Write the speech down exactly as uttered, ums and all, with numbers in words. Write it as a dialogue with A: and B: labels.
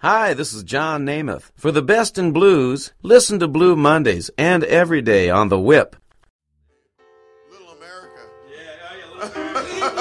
A: Hi, this is John Namath. For the best in blues, listen to Blue Mondays and every day on The Whip.
B: Little America.
C: Yeah, oh, yeah, little